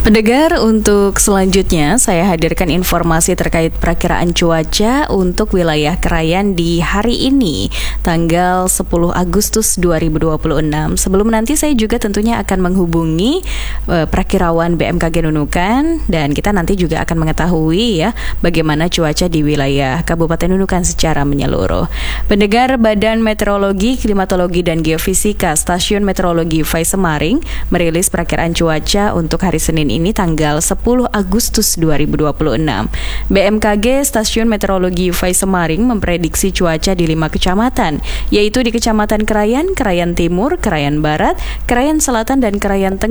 Pendengar, untuk selanjutnya saya hadirkan informasi terkait perakiraan cuaca untuk wilayah Krayan di hari ini, tanggal 10 Agustus 2026. Sebelum nanti saya juga tentunya akan menghubungi perakirawan BMKG Nunukan, dan kita nanti juga akan mengetahui ya bagaimana cuaca di wilayah Kabupaten Nunukan secara menyeluruh. Pendengar, Badan Meteorologi, Klimatologi dan Geofisika Stasiun Meteorologi Vai Semaring merilis perakiraan cuaca untuk hari Senin ini tanggal 10 Agustus 2026. BMKG Stasiun Meteorologi Vai Semaring memprediksi cuaca di 5 kecamatan, yaitu di Kecamatan Krayan, Krayan Timur, Krayan Barat, Krayan Selatan, dan Krayan Tengah